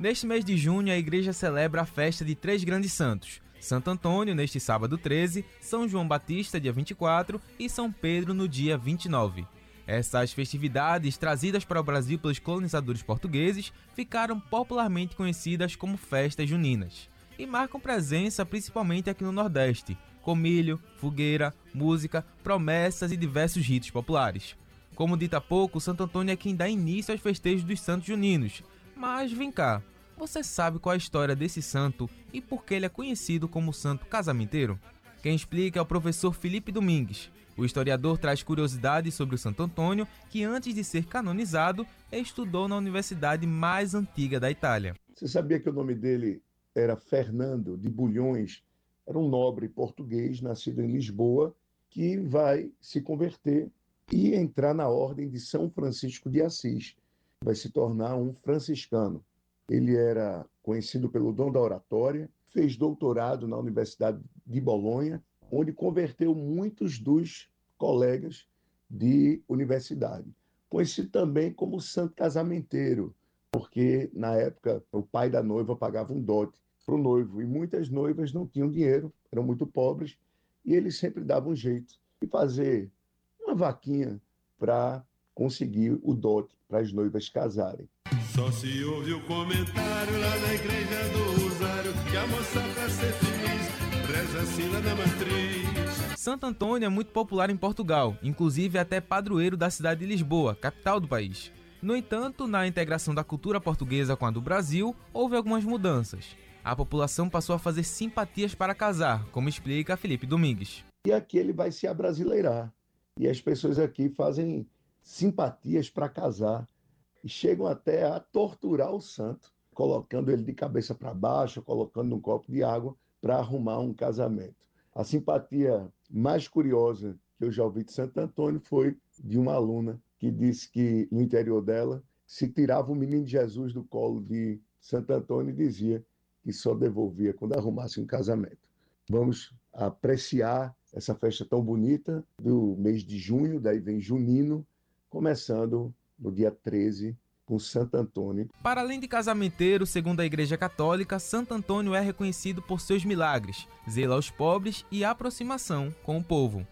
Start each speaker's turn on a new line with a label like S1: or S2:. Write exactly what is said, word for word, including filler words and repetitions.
S1: Neste mês de junho, a igreja celebra a festa de três grandes santos: Santo Antônio, neste sábado treze, São João Batista, dia vinte e quatro, e São Pedro, no dia vinte e nove. Essas festividades, trazidas para o Brasil pelos colonizadores portugueses, ficaram popularmente conhecidas como festas juninas e marcam presença principalmente aqui no Nordeste, com milho, fogueira, música, promessas e diversos ritos populares. Como dito há pouco, Santo Antônio é quem dá início aos festejos dos santos juninos. Mas vem cá, você sabe qual é a história desse santo e por que ele é conhecido como santo casamenteiro? Quem explica é o professor Felipe Domingues. O historiador traz curiosidades sobre o Santo Antônio, que antes de ser canonizado, estudou na universidade mais antiga da Itália.
S2: Você sabia que o nome dele era Fernando de Bulhões? Era um nobre português, nascido em Lisboa, que vai se converter e entrar na ordem de São Francisco de Assis. Vai se tornar um franciscano. Ele era conhecido pelo dom da oratória, fez doutorado na Universidade de Bolonha, onde converteu muitos dos colegas de universidade. Conhecido também como santo casamenteiro, porque na época o pai da noiva pagava um dote para o noivo, e muitas noivas não tinham dinheiro, eram muito pobres, e ele sempre dava um jeito de fazer uma vaquinha para conseguir o dote para as noivas casarem.
S3: Só se ouve o comentário lá na igreja do Rosário, que a moça pra ser feliz reza assim lá na matriz.
S1: Santo Antônio é muito popular em Portugal, inclusive até padroeiro da cidade de Lisboa, capital do país. No entanto, na integração da cultura portuguesa com a do Brasil, houve algumas mudanças. A população passou a fazer simpatias para casar, como explica Felipe Domingues.
S2: E aqui ele vai se abrasileirar. E as pessoas aqui fazem simpatias para casar e chegam até a torturar o santo, colocando ele de cabeça para baixo, colocando num copo de água para arrumar um casamento. A simpatia mais curiosa que eu já ouvi de Santo Antônio foi de uma aluna que disse que no interior dela se tirava o menino Jesus do colo de Santo Antônio e dizia que só devolvia quando arrumasse um casamento. Vamos apreciar essa festa tão bonita do mês de junho, daí vem junino, começando no dia treze, com Santo Antônio.
S1: Para além de casamenteiro, segundo a Igreja Católica, Santo Antônio é reconhecido por seus milagres, zelo aos pobres e aproximação com o povo.